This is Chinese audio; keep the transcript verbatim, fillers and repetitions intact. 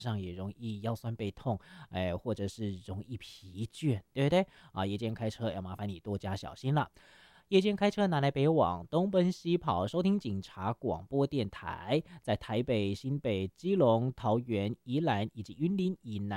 上也容易腰酸背痛，哎，或者是容易疲倦，对不对啊？夜间开车要麻烦你多加小心了。夜间开车南来北往，东奔西跑，收听警察广播电台，在台北、新北、基隆、桃园、宜兰以及云林以南。